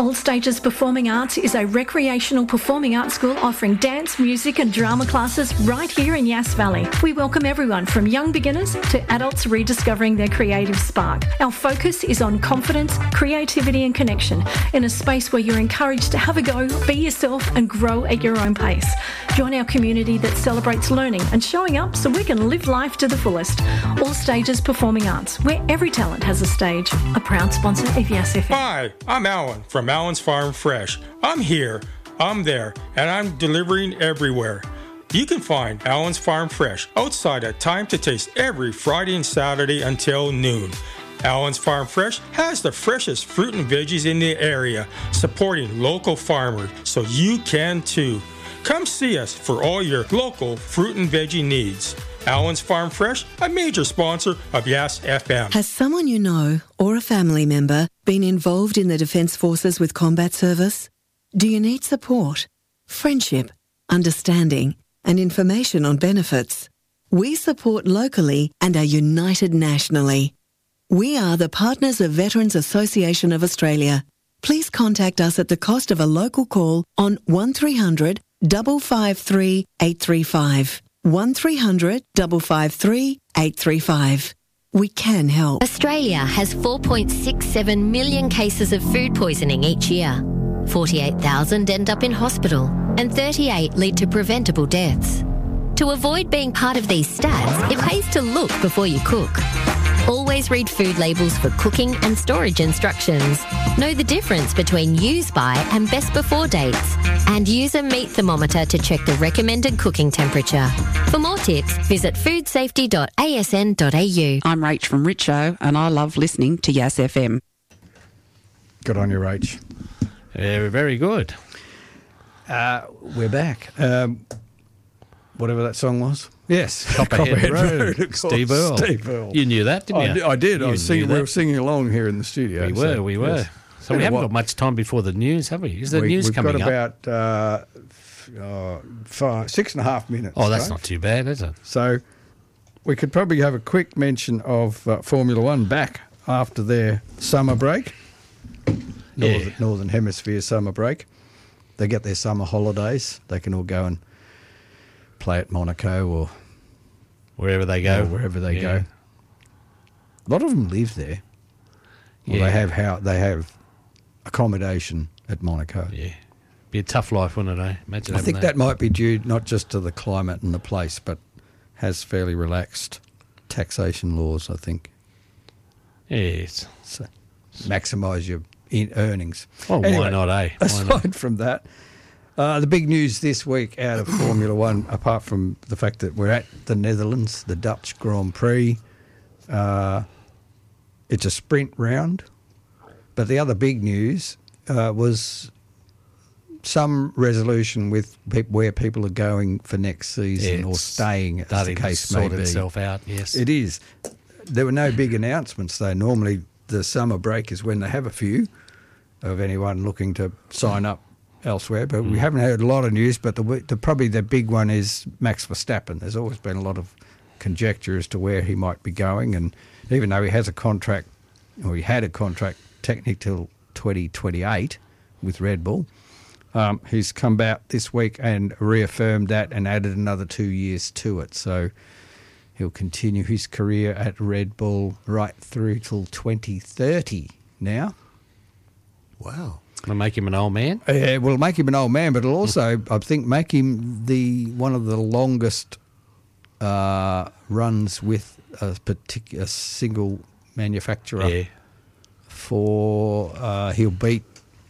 All Stages Performing Arts is a recreational performing arts school offering dance, music and drama classes right here in Yass Valley. We welcome everyone from young beginners to adults rediscovering their creative spark. Our focus is on confidence, creativity and connection in a space where you're encouraged to have a go, be yourself and grow at your own pace. Join our community that celebrates learning and showing up so we can live life to the fullest. All Stages Performing Arts, where every talent has a stage. A proud sponsor of Yass FM. Hi, I'm Alan from Alan's Farm Fresh. I'm here, I'm there, and I'm delivering everywhere. You can find Alan's Farm Fresh outside at Time to Taste every Friday and Saturday until noon. Alan's Farm Fresh has the freshest fruit and veggies in the area, supporting local farmers, so you can too. Come see us for all your local fruit and veggie needs. Alan's Farm Fresh, a major sponsor of Yass FM. Has someone you know or a family member been involved in the Defence Forces with combat service? Do you need support, friendship, understanding and information on benefits? We support locally and are united nationally. We are the partners of Veterans Association of Australia. Please contact us at the cost of a local call on 1300 553 835. 1300 553 835. We can help. Australia has 4.67 million cases of food poisoning each year. 48,000 end up in hospital and 38 lead to preventable deaths. To avoid being part of these stats, it pays to look before you cook. Always read food labels for cooking and storage instructions. Know the difference between use by and best before dates. And use a meat thermometer to check the recommended cooking temperature. For more tips, visit foodsafety.asn.au. I'm Rach from Richo and I love listening to Yass FM. Good on you, Rach. Yeah, very good. We're back. Whatever that song was. Yes. Copperhead Road. Of course. Steve Earle. Steve Earle. You knew that, didn't you? I did. You We were singing along here in the studio. We were. Yes. So we haven't got much time before the news, have we? Is the news coming up? We've got about 6.5 minutes. Oh, that's right? not too bad, is it? So we could probably have a quick mention of Formula One back after their summer break. Northern Hemisphere summer break. They get their summer holidays. They can all go and play at Monaco or wherever they go. Go. A lot of them live there. Well, they have accommodation at Monaco. Yeah. Be a tough life, wouldn't it, eh? Imagine I think that might be due not just to the climate and the place, but has fairly relaxed taxation laws, I think. Yes. So maximise your earnings. Well, anyway, why not, eh? Aside from that, the big news this week out of Formula One, apart from the fact that we're at the Netherlands, the Dutch Grand Prix, it's a sprint round. But the other big news was some resolution with where people are going for next season or staying, as the case may be. Sort itself out, yes. It is. There were no big announcements, though. Normally the summer break is when they have a few of anyone looking to sign up elsewhere, but we haven't heard a lot of news. But probably the big one is Max Verstappen. There's always been a lot of conjecture as to where he might be going, and even though he has a contract, or he had a contract technically till 2028 with Red Bull, he's come out this week and reaffirmed that and added another 2 years to it. So he'll continue his career at Red Bull right through till 2030 now. Wow. Will make him an old man? Will make him an old man, but it'll also, I think, make him one of the longest runs with a particular single manufacturer. Yeah. He'll beat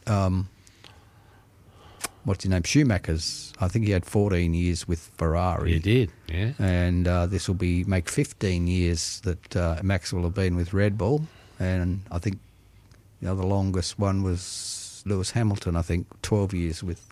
what's his name? Schumacher's. I think he had 14 years with Ferrari. He did, yeah. And this will make 15 years that Max will have been with Red Bull, and I think the longest one was Lewis Hamilton, I think, 12 years with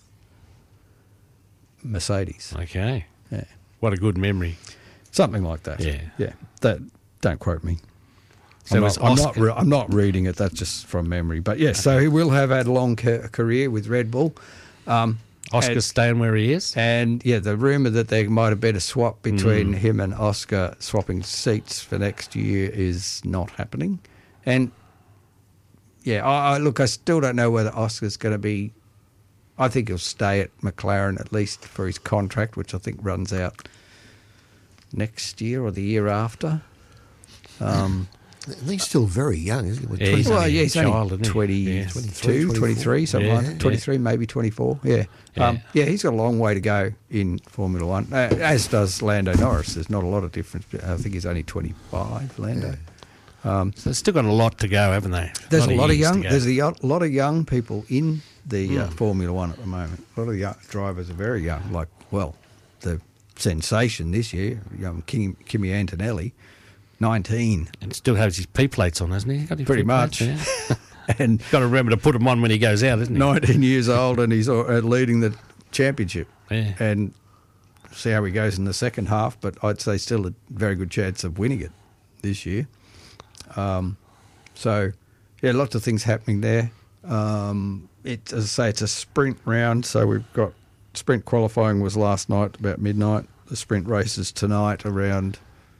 Mercedes. Okay. Yeah. What a good memory. Something like that. Yeah. Yeah. Don't quote me. So I'm not reading it. That's just from memory. But yes, so he will have had a long career with Red Bull. Oscar's staying where he is. And, the rumour that there might have been a swap between him and Oscar swapping seats for next year is not happening. And I still don't know whether Oscar's going to be. I think he'll stay at McLaren at least for his contract, which I think runs out next year or the year after. He's still very young, isn't he? He's only 22, 23, something like that. 23, maybe 24. Yeah. He's got a long way to go in Formula One, as does Lando Norris. There's not a lot of difference. I think he's only 25, Lando. So they've still got a lot to go, haven't they? There's a lot of young people in the Formula One at the moment. A lot of the young drivers are very young. The sensation this year, young Kimi Antonelli, 19. And still has his P plates on, hasn't he? Pretty much. Yeah. And got to remember to put them on when he goes out, isn't he? 19 years old, and he's leading the championship. Yeah. And see how he goes in the second half, but I'd say still a very good chance of winning it this year. Lots of things happening there. As I say, it's a sprint round, so we've got sprint qualifying was last night about midnight. The sprint races tonight around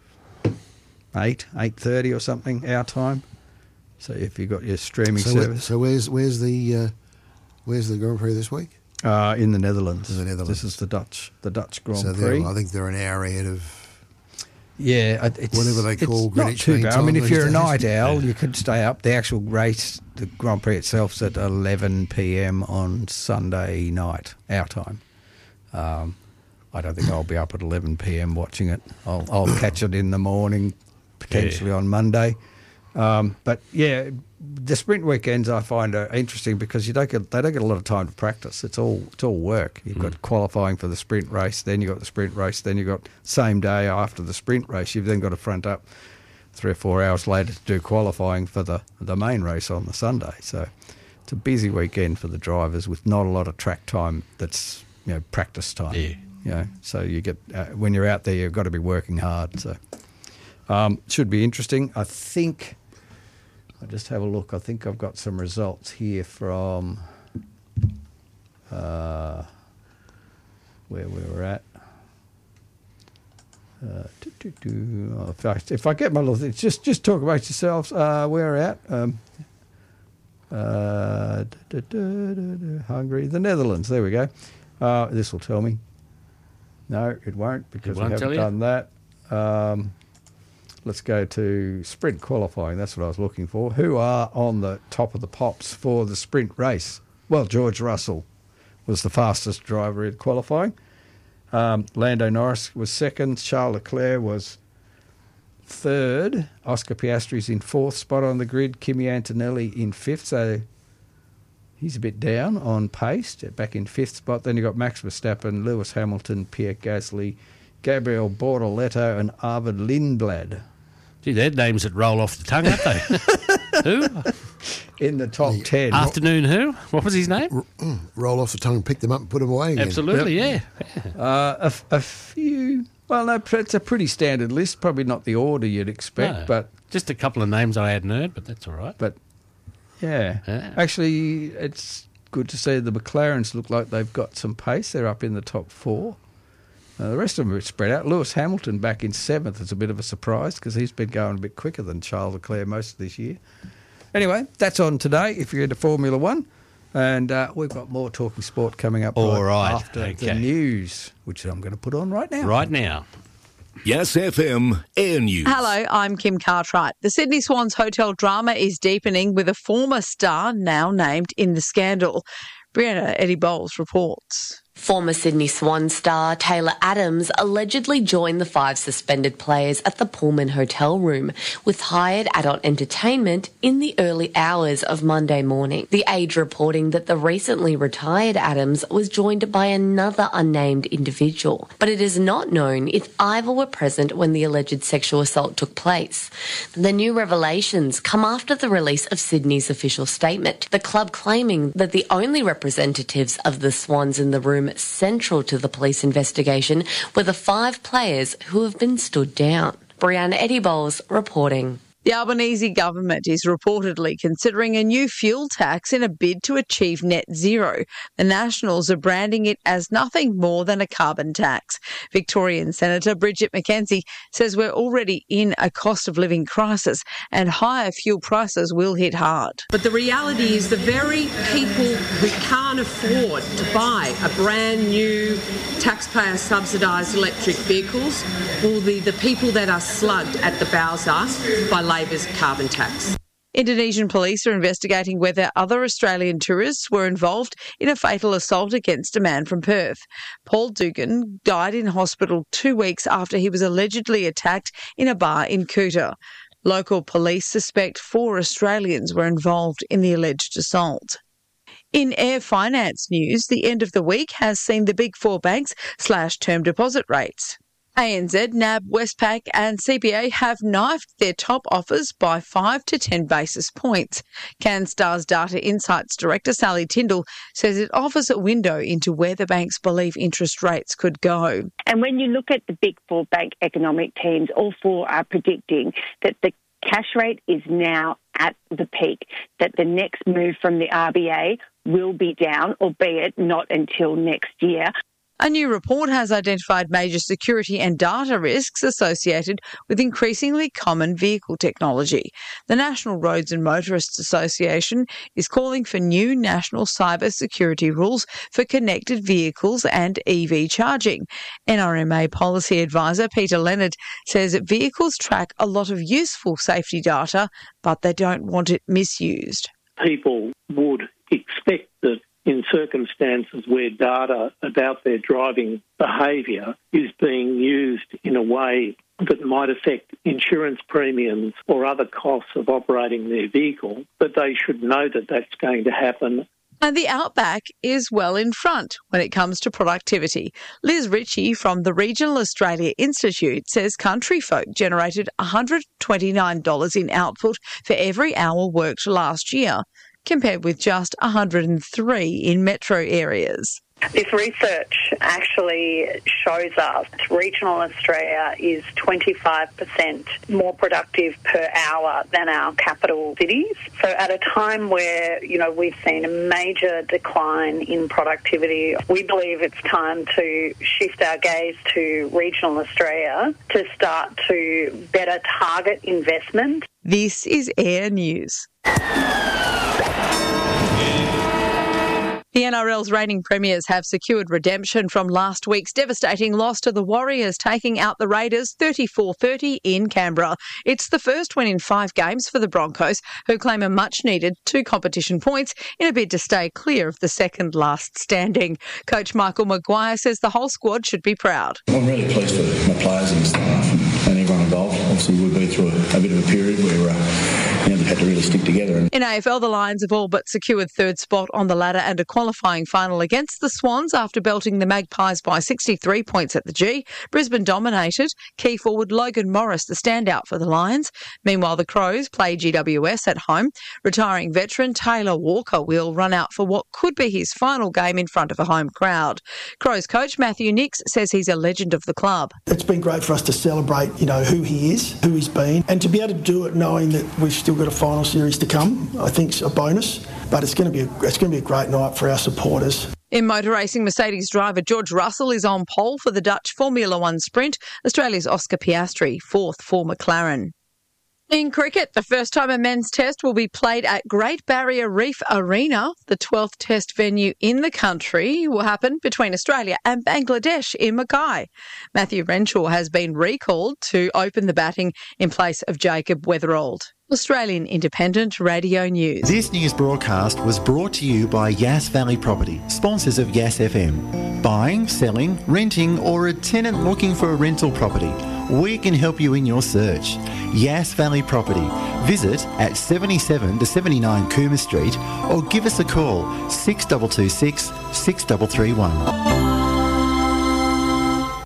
8:30 or something our time. So if you've got your streaming service. So where's the Grand Prix this week? In the Netherlands. This is the Dutch Grand Prix. I think they're an hour ahead of. Yeah, it's whatever they call Greenwich Mean Time. I mean, if you're a night owl, you you could stay up. The actual race, the Grand Prix itself's at 11 p.m. on Sunday night, our time. I don't think I'll be up at 11 p.m. watching it. I'll catch it in the morning, potentially on Monday. But yeah, the sprint weekends I find are interesting because they don't get a lot of time to practice. It's all work. You've got qualifying for the sprint race, then you've got the sprint race, then you've got same day after the sprint race. You've then got to front up 3 or 4 hours later to do qualifying for the main race on the Sunday. So it's a busy weekend for the drivers with not a lot of track time. That's practice time. Yeah. So you get when you're out there, you've got to be working hard. So should be interesting. I think. I'll just have a look. I think I've got some results here from where we were at. If I get my little thing, just talk about yourselves. Where we're at. Hungary, the Netherlands. There we go. This will tell me. No, it won't because we haven't done that. Let's go to sprint qualifying. That's what I was looking for. Who are on the top of the pops for the sprint race? Well, George Russell was the fastest driver in qualifying. Lando Norris was second. Charles Leclerc was third. Oscar Piastri's in fourth spot on the grid. Kimi Antonelli in fifth. So he's a bit down on pace, back in fifth spot. Then you've got Max Verstappen, Lewis Hamilton, Pierre Gasly, Gabriel Bortoleto and Arvid Lindblad. Gee, they're names that roll off the tongue, aren't they? Who? In the top 10. Afternoon who? What was his name? Roll off the tongue, pick them up and put them away again. Absolutely, yeah. A few... Well, no, it's a pretty standard list. Probably not the order you'd expect, but... Just a couple of names I hadn't heard, but that's all right. But, yeah. Actually, it's good to see the McLarens look like they've got some pace. They're up in the top 4. The rest of them are spread out. Lewis Hamilton back in 7th is a bit of a surprise because he's been going a bit quicker than Charles Leclerc most of this year. Anyway, that's on today if you're into Formula One. And we've got more Talking Sport coming up after the news, which I'm going to put on right now. Right now. Yes FM Air News. Hello, I'm Kim Cartwright. The Sydney Swans hotel drama is deepening with a former star now named in the scandal. Brianna Eddie Bowles reports. Former Sydney Swan star Taylor Adams allegedly joined the 5 suspended players at the Pullman hotel room with hired adult entertainment in the early hours of Monday morning. The Age reporting that the recently retired Adams was joined by another unnamed individual, but it is not known if either were present when the alleged sexual assault took place. The new revelations come after the release of Sydney's official statement, the club claiming that the only representatives of the Swans in the room central to the police investigation were the 5 players who have been stood down. Brianna Eddie Bowles reporting. The Albanese government is reportedly considering a new fuel tax in a bid to achieve net zero. The Nationals are branding it as nothing more than a carbon tax. Victorian Senator Bridget McKenzie says we're already in a cost of living crisis and higher fuel prices will hit hard. But the reality is the very people who can't afford to buy a brand new taxpayer subsidised electric vehicles will be the people that are slugged at the bowser by Labor's carbon tax. Indonesian police are investigating whether other Australian tourists were involved in a fatal assault against a man from Perth. Paul Dugan died in hospital 2 weeks after he was allegedly attacked in a bar in Kuta. Local police suspect 4 Australians were involved in the alleged assault. In air finance news, the end of the week has seen the big 4 banks slash term deposit rates. ANZ, NAB, Westpac and CBA have knifed their top offers by 5 to 10 basis points. CanStar's Data Insights Director Sally Tyndall says it offers a window into where the banks believe interest rates could go. And when you look at the big 4 bank economic teams, all 4 are predicting that the cash rate is now at the peak, that the next move from the RBA will be down, albeit not until next year. A new report has identified major security and data risks associated with increasingly common vehicle technology. The National Roads and Motorists Association is calling for new national cyber security rules for connected vehicles and EV charging. NRMA policy advisor Peter Leonard says that vehicles track a lot of useful safety data, but they don't want it misused. People would expect that in circumstances where data about their driving behaviour is being used in a way that might affect insurance premiums or other costs of operating their vehicle, that they should know that that's going to happen. And the Outback is well in front when it comes to productivity. Liz Ritchie from the Regional Australia Institute says country folk generated $129 in output for every hour worked last year, compared with just 103 in metro areas. This research actually shows us regional Australia is 25% more productive per hour than our capital cities. So at a time where, we've seen a major decline in productivity, we believe it's time to shift our gaze to regional Australia to start to better target investment. This is Air News. The NRL's reigning premiers have secured redemption from last week's devastating loss to the Warriors, taking out the Raiders 34-30 in Canberra. It's the first win in 5 games for the Broncos, who claim a much-needed 2 competition points in a bid to stay clear of the second last standing. Coach Michael Maguire says the whole squad should be proud. I'm really pleased for my players and staff and everyone involved. Obviously, we've been through a bit of a period where they've had to really stick together. In AFL, the Lions have all but secured third spot on the ladder and a qualifying final against the Swans after belting the Magpies by 63 points at the G. Brisbane dominated. Key forward Logan Morris, the standout for the Lions. Meanwhile, the Crows play GWS at home. Retiring veteran Taylor Walker will run out for what could be his final game in front of a home crowd. Crows coach Matthew Nicks says he's a legend of the club. It's been great for us to celebrate, who he is, who he's been, and to be able to do it knowing that we've still got a final series to come, I think is a bonus. But it's going to be a great night for our supporters. In motor racing, Mercedes driver George Russell is on pole for the Dutch Formula One Sprint. Australia's Oscar Piastri, 4th for McLaren. In cricket, the first time a men's test will be played at Great Barrier Reef Arena. The 12th test venue in the country will happen between Australia and Bangladesh in Mackay. Matthew Renshaw has been recalled to open the batting in place of Jacob Weatherald. Australian Independent Radio News. This news broadcast was brought to you by Yass Valley Property, sponsors of Yass FM. Buying, selling, renting or a tenant looking for a rental property, we can help you in your search. Yass Valley Property. Visit at 77 to 79 Coomer Street or give us a call 6226 6331.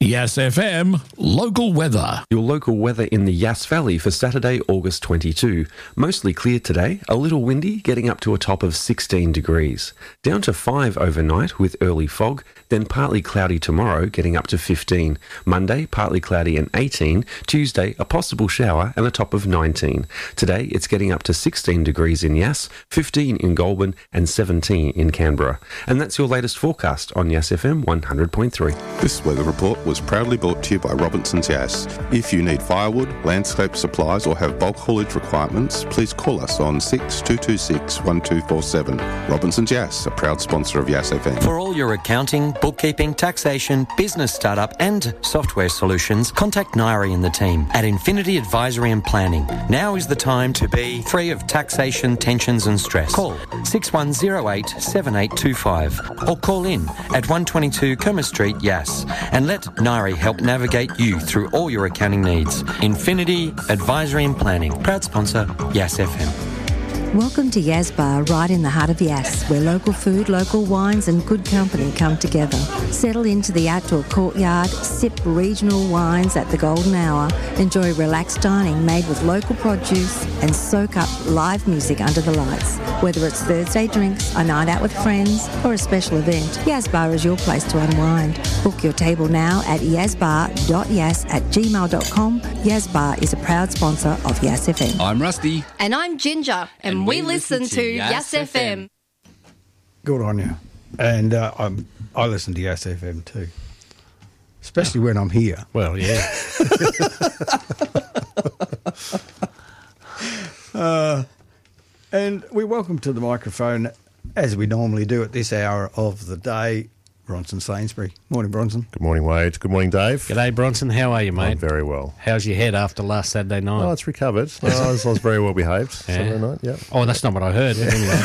Yes FM local weather. Your local weather in the Yass Valley for Saturday, August 22. Mostly clear today, a little windy, getting up to a top of 16 degrees. Down to 5 overnight with early fog, then partly cloudy tomorrow, getting up to 15. Monday, partly cloudy and 18. Tuesday, a possible shower and a top of 19. Today, it's getting up to 16 degrees in Yass, 15 in Goulburn and 17 in Canberra. And that's your latest forecast on Yass FM 100.3. This weather report was proudly brought to you by Robinson's Yass. If you need firewood, landscape supplies or have bulk haulage requirements, please call us on 6226 1247. Robinson's Yass, a proud sponsor of Yass FM. For all your accounting, bookkeeping, taxation, business startup and software solutions, contact Nairi and the team at Infinity Advisory and Planning. Now is the time to be free of taxation, tensions and stress. Call 6108 7825 or call in at 122 Kerma Street, Yass, and let Nairi help navigate you through all your accounting needs. Infinity Advisory and Planning, proud sponsor, Yass FM. Welcome to Yas Bar, right in the heart of Yass, where local food, local wines and good company come together. Settle into the outdoor courtyard, sip regional wines at the golden hour, enjoy relaxed dining made with local produce and soak up live music under the lights. Whether it's Thursday drinks, a night out with friends or a special event, Yas Bar is your place to unwind. Book your table now at yazbar.yas@gmail.com. Yas Bar is a proud sponsor of Yass FM. I'm Rusty. And I'm Ginger. And we listen to Yass FM. Good on you. And I listen to Yass FM too. Especially when I'm here. Well, yeah. And we welcome to the microphone, as we normally do at this hour of the day, Bronson Sainsbury. Morning, Bronson. Good morning, Wade. Good morning, Dave. G'day, Bronson. How are you, mate? I'm very well. How's your head after last Saturday night? Oh, it's recovered. I was very well behaved Saturday night, yeah. Oh, that's not what I heard. Anyway.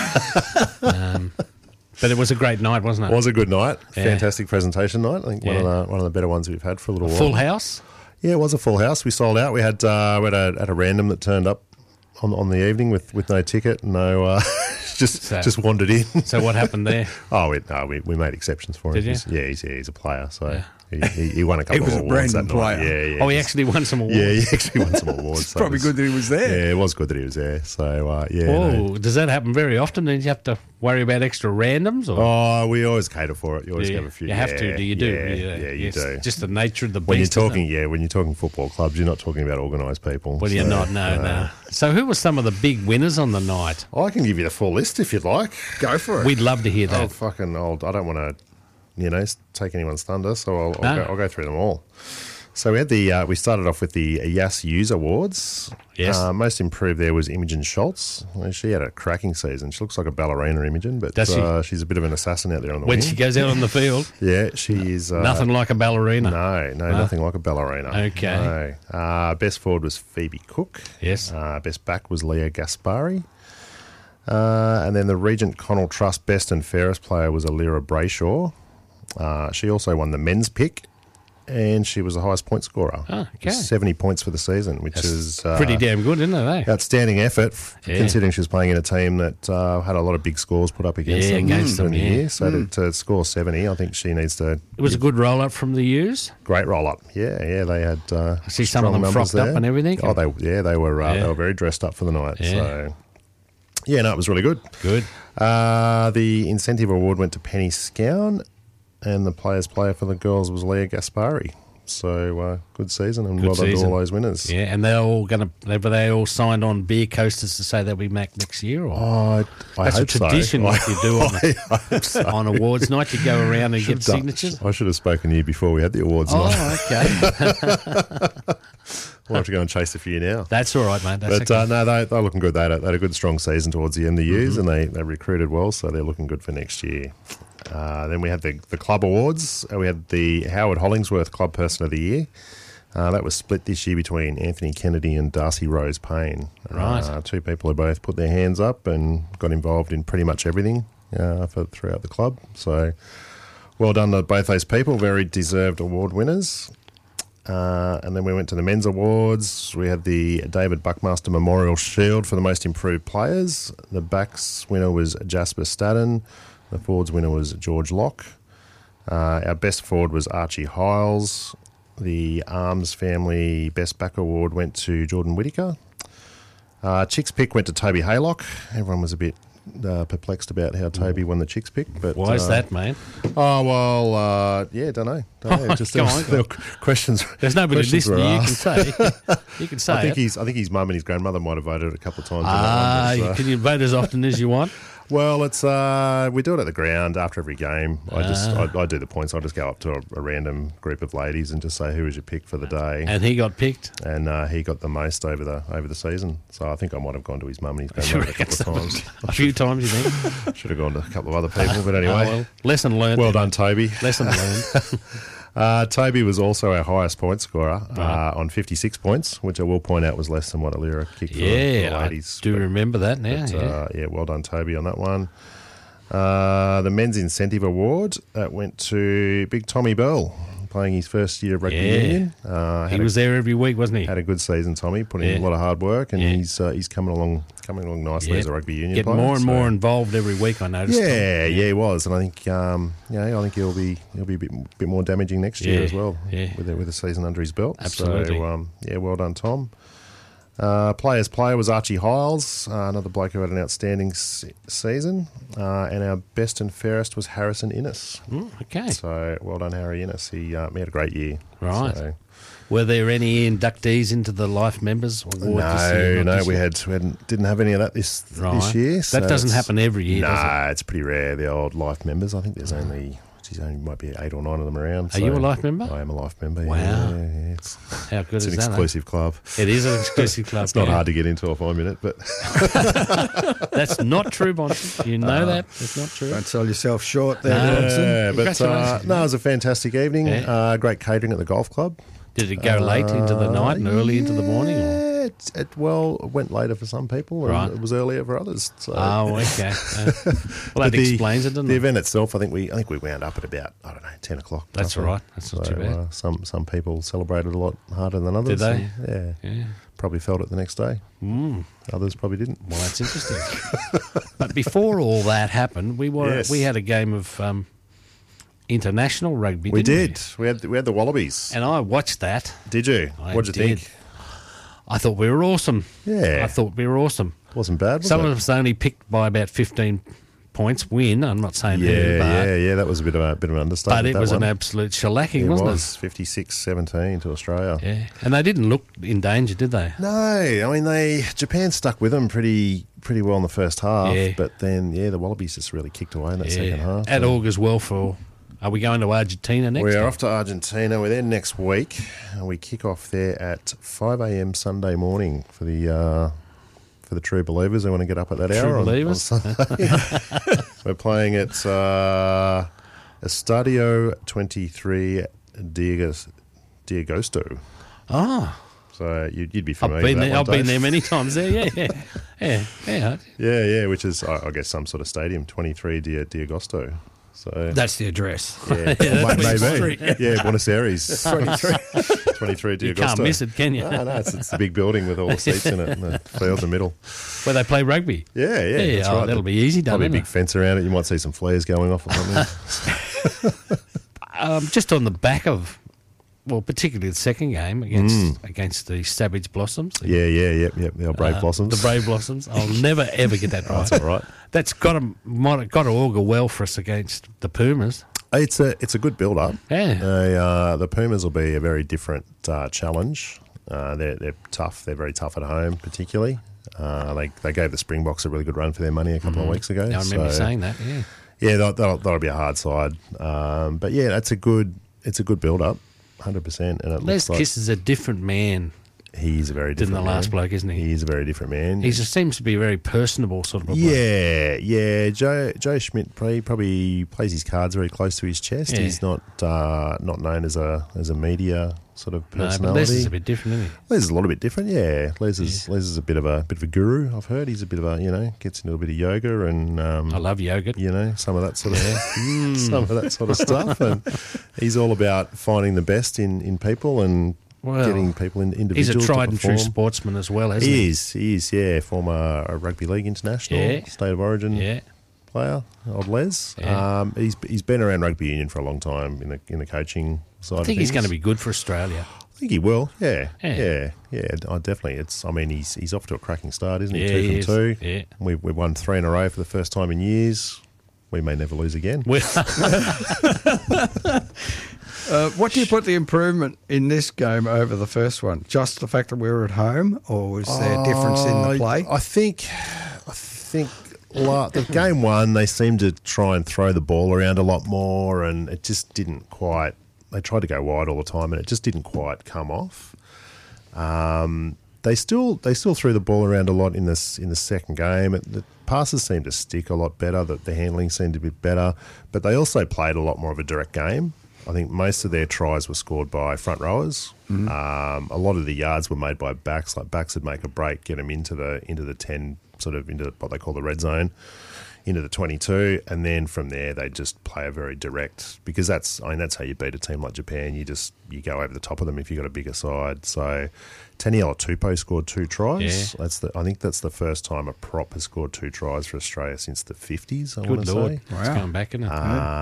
But it was a great night, wasn't it? It was a good night. Yeah. Fantastic presentation night. I think one of the better ones we've had for a little while. Full house? Yeah, it was a full house. We sold out. We had a random that turned up on the evening with no ticket, no... just wandered in. So what happened there? We made exceptions for him. Did you? He's a player, so he won a couple of awards. He was a Brandon player. Yeah. Oh, he actually won some awards. Yeah, he actually won some awards. It's probably good that he was there. Yeah, it was good that he was there. So Does that happen very often? Do you have to worry about extra randoms? Or? Oh, we always cater for it. You always have a few. You have to. Do you do? Yeah, you do. Just the nature of the beast. When you're talking football clubs, you're not talking about organised people. Well, you're not. No. So who were some of the big winners on the night? I can give you the full list if you'd like. Go for it. We'd love to hear that. I don't want to, take anyone's thunder, so I'll go through them all. So we had we started off with the Yass Use Awards. Yes. Most improved there was Imogen Schultz. She had a cracking season. She looks like a ballerina, Imogen, but she's a a bit of an assassin out there on the wing. When she goes out on the field. Yeah, she is. Nothing like a ballerina. No, nothing like a ballerina. Okay. No. Best forward was Phoebe Cook. Yes. Best back was Leah Gaspari. And then the Regent Connell Trust Best and Fairest player was Alira Brayshaw. She also won the men's pick, and she was the highest point scorer. Oh, okay. 70 points for the season, which is pretty damn good, isn't it? Outstanding effort, considering she was playing in a team that had a lot of big scores put up against them in the year. So to score 70, I think she needs to... It was a good roll-up from the U's? Great roll-up, yeah. They had I see some of them frocked up and everything? Oh, they were very dressed up for the night. Yeah. So, it was really good. Good. The incentive award went to Penny Scown, and the players' player for the girls was Leah Gaspari. So good season, and well done to all those winners. Yeah, and they're all they all signed on beer coasters to say they'll be back next year? Or that's a tradition like you do on awards night. You go around and get signatures. I should have spoken to you before we had the awards night. Oh, okay. We'll have to go and chase a few now. That's all right, mate. They're looking good. They had a good, strong season towards the end of the years, and they recruited well, so they're looking good for next year. Then we had the club awards. We had the Howard Hollingsworth Club Person of the Year. That was split this year between Anthony Kennedy and Darcy Rose Payne. Right. Two people who both put their hands up and got involved in pretty much everything throughout the club. So well done to both those people. Very deserved award winners. And then we went to the men's awards. We had the David Buckmaster Memorial Shield for the most improved players. The backs winner was Jasper Stadden. The forwards winner was George Locke. Our best forward was Archie Hiles. The Arms Family Best Back Award went to Jordan Whittaker. Chicks Pick went to Toby Haylock. Everyone was a bit perplexed about how Toby won the Chicks Pick. But why is that, mate? Oh, well, don't know. Just Go on. questions. There's nobody listening. You can say. You can say. I think his mum and his grandmother might have voted a couple of times. Can you vote as often as you want? Well, it's we do it at the ground after every game. I do the points. I just go up to a random group of ladies and just say who was your pick for the day. And he got picked. And he got the most over the season. So I think I might have gone to his mum and his grandmother a couple of times. A few times, you think? Should have gone to a couple of other people, but anyway. Lesson learned. Well done, Toby. Lesson learned. Toby was also our highest point scorer on 56 points, which I will point out was less than what Alira kicked for the ladies. I do remember that now. Well done, Toby, on that one. The Men's Incentive Award went to Big Tommy Bell, playing his first year of rugby union. He was there every week, wasn't he? Had a good season, Tommy. Put in a lot of hard work, and he's coming along nicely as a rugby union player. Getting more and more involved every week, I noticed. Yeah, he was, and I think I think he'll be a bit more damaging next year as well. With a season under his belt. Absolutely. So well done, Tom. Players player was Archie Hiles, another bloke who had an outstanding season. And our best and fairest was Harrison Innes. Okay. So well done, Harry Innes. He had a great year. Right. So. Were there any inductees into the Life Members Award this year? No, we didn't have any of that this year. So that doesn't happen every year, does it? It's pretty rare, the old Life Members. I think there's only might be 8 or 9 of them around. Are you a Life member? I am a Life member. Wow. Yeah, how good is that? It's an exclusive club. It is an exclusive club. It's not hard to get into if I'm in it, but... That's not true, Bonson. You know that. It's not true. Don't sell yourself short there, Bonson. But it was a fantastic evening. Great catering at the golf club. Did it go late into the night and early into the morning? It went later for some people and it was earlier for others. So. Oh, okay. Well, that explains it, doesn't it? The event itself, I think we wound up at about 10 o'clock. That's all right. That's not too bad. Some people celebrated a lot harder than others. Did they? Yeah. Probably felt it the next day. Others probably didn't. Well, that's interesting. But before all that happened, we had a game of international rugby. We did. We had the Wallabies, and I watched that. Did you? What did you think? I thought we were awesome. Yeah, I thought we were awesome. Wasn't bad. Was Some it? of us only picked by about 15 points win. I'm not saying who, but that was a bit of an understatement. But it was an absolute shellacking, wasn't it? 56-17 to Australia. Yeah, and they didn't look in danger, did they? No, I mean Japan stuck with them pretty well in the first half, but then the Wallabies just really kicked away in that second half. That augurs well for. Are we going to Argentina next? We are off to Argentina. We're there next week, and we kick off there at 5 a.m. Sunday morning for the True Believers who want to get up at that hour. True Believers. On Sunday. We're playing at Estadio 23 Diagosto. Ah. So you'd be familiar with that I've been there many times there, Yeah, which is, I guess, some sort of stadium, 23 Diagosto. So that's the address. Yeah, maybe. Yeah, Buenos Aires. 23 Diagosto. You can't miss it, can you? No, it's the big building with all the seats in it and the field in the middle. Where they play rugby? Yeah. That's right. That'll be easy done. Probably a big fence around it. You might see some flares going off or something. Just on the back of, particularly the second game against the Savage Blossoms. The old Brave Blossoms. The Brave Blossoms. I'll never ever get that right. That's all right. That's got to augur well for us against the Pumas. It's a good build up. Yeah. The Pumas will be a very different challenge. They're tough. They're very tough at home, particularly. They gave the Springboks a really good run for their money a couple of weeks ago. I remember saying that. Yeah, that'll be a hard side. But it's a good build up. 100%. And Les Kiss is a different man. He's a very different than the last bloke, isn't he? He is a very different man. He just seems to be a very personable sort of a bloke. Yeah. Joe Schmidt probably plays his cards very close to his chest. Yeah. He's not known as a media sort of personality. No, but Les is a bit different, isn't he? Les is a little bit different, yeah. Les is a bit of a guru, I've heard. He's a bit of gets into a bit of yoga and I love yogurt. Some of that sort of some of that sort of stuff. And he's all about finding the best in people and getting people in individuals. He's a tried to and true sportsman as well, isn't he? He is, yeah. Former rugby league international, state of origin player, old Les. Yeah. He's been around rugby union for a long time in the coaching side. I think he's going to be good for Australia. I think he will. Yeah. I definitely. He's off to a cracking start, isn't he? Yeah, 2 he from 2. Yeah. We've won 3 in a row for the first time in years. We may never lose again. What do you put the improvement in this game over the first one? Just the fact that we were at home, or was there a difference in the play? I think the game one, they seemed to try and throw the ball around a lot more, and it just didn't quite. They tried to go wide all the time, and it just didn't quite come off. They still threw the ball around a lot in the second game. The passes seemed to stick a lot better. The handling seemed to be better, but they also played a lot more of a direct game. I think most of their tries were scored by front rowers. Mm-hmm. A lot of the yards were made by backs. Like backs would make a break, get them into the 10, sort of into what they call the red zone, into the 22, and then from there they just play a very direct, because that's how you beat a team like Japan. You go over the top of them if you've got a bigger side. So Taniela Tupou scored 2 tries. Yeah. I think that's the first time a prop has scored 2 tries for Australia since the 50s. I want Good to Lord. say. It's going back, isn't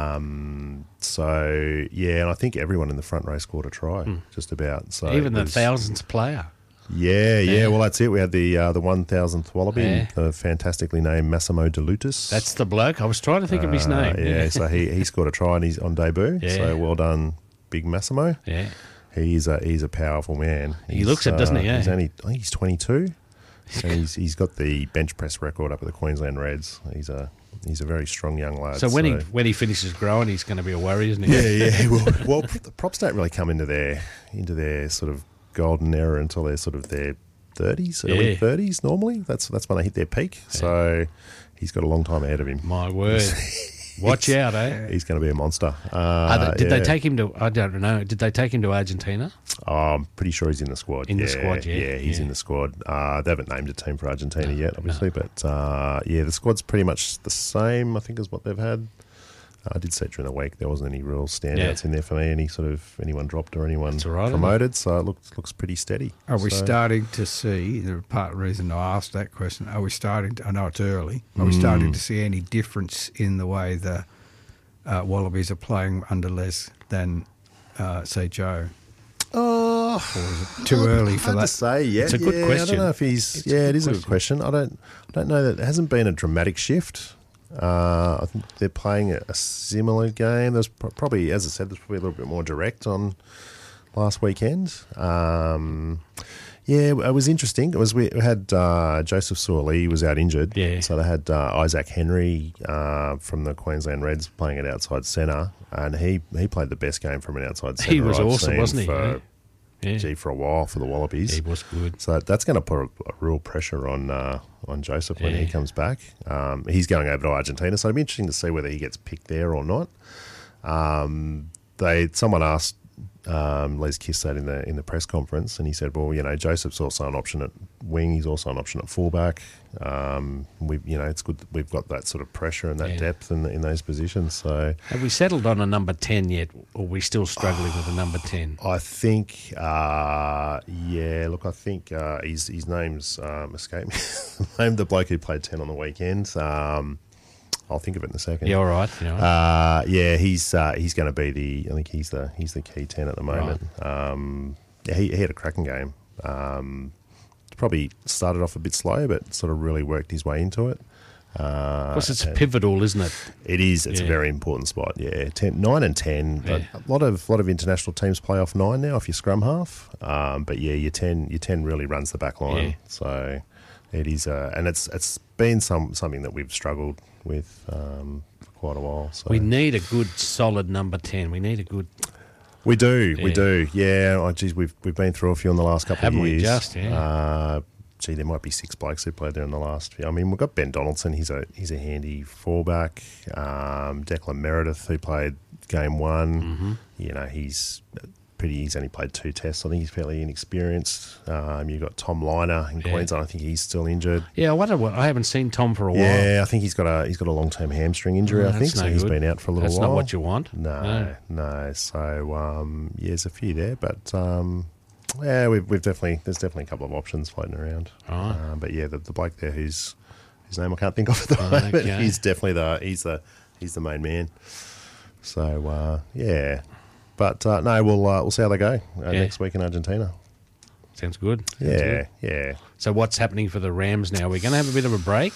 it? So yeah, and I think everyone in the front row scored a try, just about. So even the thousandth player. Yeah. Well, that's it. We had the 1,000th Wallaby, the fantastically named Massimo De Lutis. That's the bloke. I was trying to think of his name. Yeah, so he scored a try and he's on debut. Yeah. So well done, Big Massimo. Yeah. He's a powerful man. He looks it, doesn't he? Yeah. I think he's 22, and he's got the bench press record up at the Queensland Reds. He's a very strong young lad. So when he finishes growing, he's going to be a worry, isn't he? Yeah. Well, the props don't really come into their sort of golden era until they're sort of their 30s, early 30s normally. That's when they hit their peak. Yeah. So he's got a long time ahead of him. My word. Watch out, eh? He's going to be a monster. Did they take him to, I don't know, did they take him to Argentina? Oh, I'm pretty sure he's in the squad. The squad, yeah. Yeah, he's in the squad. They haven't named a team for Argentina yet, obviously, but the squad's pretty much the same, I think, as what they've had. I did say during the week there wasn't any real standouts in there for me. Anyone dropped or anyone promoted, so it looks pretty steady. Are we starting to see, the part of the reason I asked that question, I know it's early, are we starting to see any difference in the way the Wallabies are playing under Les than, say, Joe? Or is it too early for that? To say, yeah. It's a good question. I don't know if he's... it is a good question. I don't know that there hasn't been a dramatic shift. I think they're playing a similar game. There's probably, as I said, there's probably a little bit more direct on last weekend. It was interesting. We had Joseph Suaalii was out injured, so they had Isaac Henry from the Queensland Reds playing at outside centre, and he played the best game from an outside centre. He was awesome, wasn't he? For a while for the Wallabies. He was good. So that's going to put a real pressure on Joseph when he comes back. He's going over to Argentina, so it'll be interesting to see whether he gets picked there or not. Someone asked Les Kiss that in the press conference, and he said, "Well, Joseph's also an option at wing. He's also an option at fullback. It's good that we've got that sort of pressure and that depth in those positions." So, have we settled on a number 10 yet, or are we still struggling with a number 10? I think, Look, I think his name's escaped me. The name of the bloke who played 10 on the weekend. I'll think of it in a second. Yeah, all right. He's going to be I think he's the key 10 at the moment. Right. He had a cracking game. Probably started off a bit slow, but sort of really worked his way into it. Because it's pivotal, isn't it? It is. It's a very important spot. Yeah, 9 and 10. Yeah. A lot of international teams play off 9 now if you're scrum half. But your 10 really runs the back line. Yeah. So it is, and it's been something that we've struggled with for quite a while. So we need a good, solid number 10. We need a good. We do. Yeah. Oh, geez, we've been through a few in the last couple of years. Haven't we just? Yeah. There might be 6 blokes who played there in the last few. I mean, we've got Ben Donaldson. He's a handy fullback. Declan Meredith, who played game 1. Mm-hmm. He's only played 2 tests. I think he's fairly inexperienced. You've got Tom Liner in Queensland. I think he's still injured. Yeah, I haven't seen Tom for a while. Yeah, I think he's got a long-term hamstring injury. I think so. He's been out for a little while. That's not what you want. No. So there's a few there, but there's definitely a couple of options floating around. Right. But the bloke there who's whose name I can't think of at the moment. Okay. He's definitely he's the main man. So yeah, but no, we'll see how they go next week in Argentina. Sounds good. Yeah. So what's happening for the Rams now? We're going to have a bit of a break.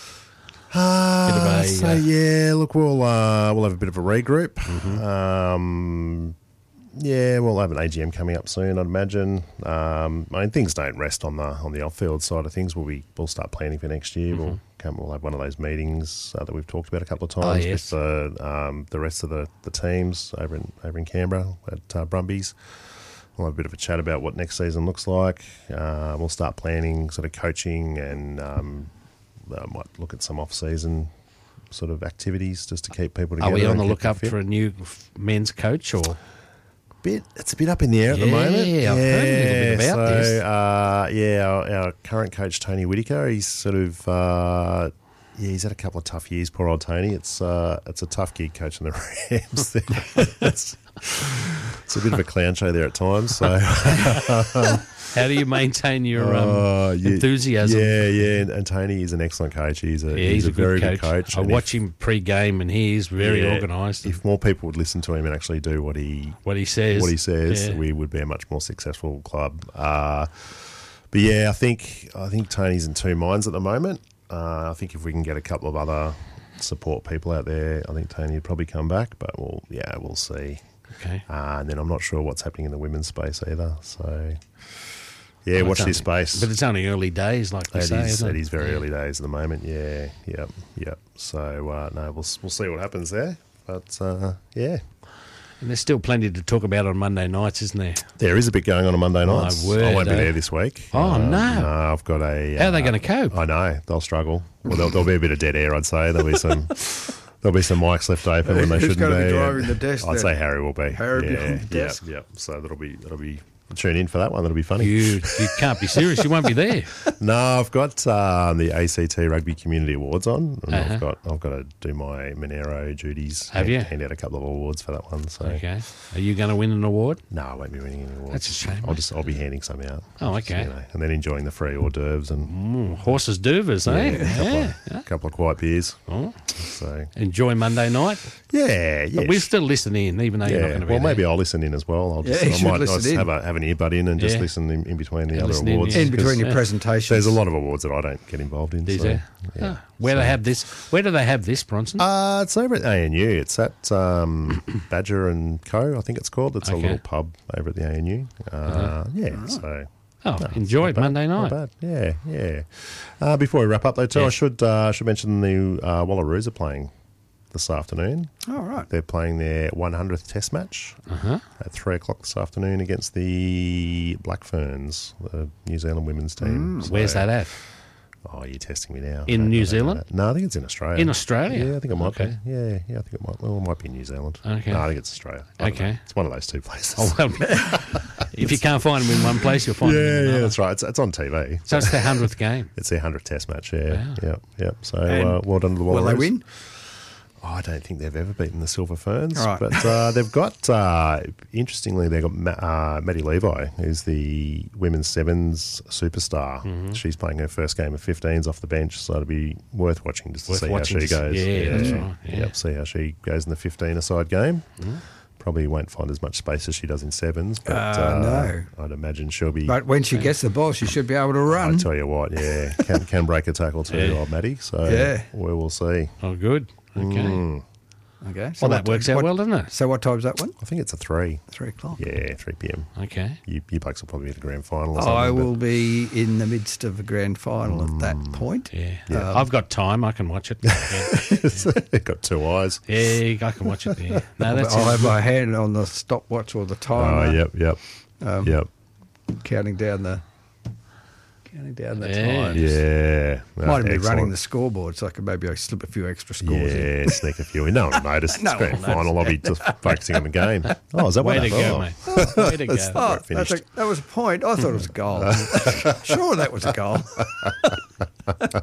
Look, we'll have a bit of a regroup. Mm-hmm. We'll have an AGM coming up soon, I'd imagine. I mean, things don't rest on the off-field side of things. We'll start planning for next year. Mm-hmm. We'll have one of those meetings that we've talked about a couple of times with the rest of the teams over in Canberra at Brumbies. We'll have a bit of a chat about what next season looks like. We'll start planning sort of coaching and might look at some off-season sort of activities just to keep people together. Are we on the lookout for a new men's coach or? It's a bit up in the air at the moment. Yeah, I've heard a little bit about this. Our current coach, Tony Whitaker, he's sort of... he's had a couple of tough years, poor old Tony. It's a tough gig coaching the Rams. It's a bit of a clown show there at times. So, how do you maintain your enthusiasm? Yeah, and Tony is an excellent coach. He's a very good coach. I watch him pre-game, and he's very organised. If more people would listen to him and actually do what he says, we would be a much more successful club. But yeah, I think Tony's in two minds at the moment. I think if we can get a couple of other support people out there, I think Tony would probably come back. But we'll see. Okay. And then I'm not sure what's happening in the women's space either. So watch this space. But it's only early days, like they say. It is very early days at the moment. Yeah. Yep. So we'll see what happens there. But And there's still plenty to talk about on Monday nights, isn't there? There is a bit going on Monday nights. My word, I won't be there this week. Oh, no. No, I've got a... How are they going to cope? I know. They'll struggle. Well, there'll be a bit of dead air, I'd say. There'll be some mics left open when they shouldn't be. Who's going to be driving the desk? I'd say Harry will be. Harry will be on the desk. Yeah. So that'll be... Tune in for that one. That'll be funny. You can't be serious. You won't be there. No, I've got the ACT Rugby Community Awards on. And I've got to do my Monero duties. Have you? Hand out a couple of awards for that one. So. Okay. Are you going to win an award? No, I won't be winning any awards. That's a shame. I'll be handing some out. Oh, okay. So, and then enjoying the free hors d'oeuvres and horses d'oeuvres, eh? A couple of quiet beers. Oh. So enjoy Monday night. Yeah. But we'll still listen in, even though you're not going to be Well, there. maybe I'll listen in as well. I might have an earbud in and just listen in between the other awards. In between your presentations. There's a lot of awards that I don't get involved in. Is there? Yeah. Where do they have this, Bronson? It's over at ANU. It's at Badger and Co, I think it's called. It's a little pub over at the ANU. So... enjoy Monday night. Not bad. Yeah. Before we wrap up, though, too, I should mention the Wallaroos are playing this afternoon. Oh, right. They're playing their 100th Test match at 3 o'clock this afternoon against the Black Ferns, the New Zealand women's team. Where's that at? Oh, you're testing me now. In New Zealand? No, I think it's in Australia. In Australia? Yeah, I think it might be. Yeah, I think it might. Well, it might be in New Zealand. Okay. No, I think it's Australia. Okay. It's one of those two places. Oh, well, if you can't find them in one place, you'll find them in another. Yeah, that's right. It's on TV. So it's their 100th game? It's their 100th Test match, yeah. Wow. Yep. So well done to the Wallaroos. Will they win? I don't think they've ever beaten the Silver Ferns, right. but they've got, interestingly, they've got Maddie Levi, who's the women's sevens superstar. Mm-hmm. She's playing her first game of 15s off the bench, so it'll be worth watching just to see how she goes. Yeah, that's right. Yeah. Yep, see how she goes in the 15-a-side game. Mm-hmm. Probably won't find as much space as she does in sevens, but no. I'd imagine she'll be... But when she gets the ball, she should be able to run. I tell you what, yeah, can break a tackle too, old Maddie, so we will see. Oh, good. Okay. Okay. So that works out well, doesn't it? So what time's that one? I think it's a 3. 3 o'clock. Yeah, 3 p.m. Okay. You blokes will probably be at the grand final or something. I will be in the midst of a grand final at that point. Yeah. I've got time. I can watch it. They've got 2 eyes. Yeah, I can watch it. Yeah. No, that's I'll have my hand on the stopwatch or the timer. Oh, yep. Counting down the time. Yeah. Might even be running the scoreboard, so I could maybe slip a few extra scores in. Yeah, sneak a few in. No one will notice. It's grand final. I'll be just focusing on the game. Oh, is that way what to go, mate? Way to go. That was a point. I thought it was a goal. Sure, that was a goal.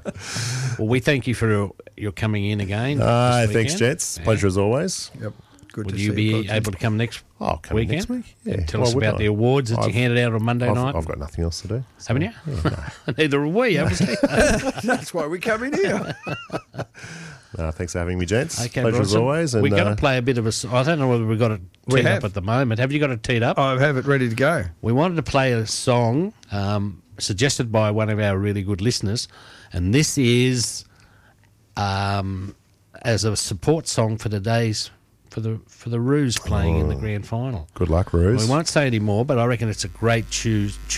Well, we thank you for your coming in again. Thanks, gents. Pleasure as always. Yep. Good Will to you see be you, able to come next I'll come weekend? next week. Yeah. And tell Why us wouldn't about I? the awards that you handed out on Monday night. I've got nothing else to do. So, Haven't you? Yeah, no. Neither have we, obviously. That's why we come in here. Thanks for having me, gents. Okay, Pleasure as Bronson. always. And, We've got to play a bit of a... I don't know whether we've got it We teed up have. at the moment. Have you got it teed up? I have it ready to go. We wanted to play a song suggested by one of our really good listeners, and this is as a support song for today's for the Roos playing in the grand final. Good luck, Roos. We won't say any more, but I reckon it's a great tune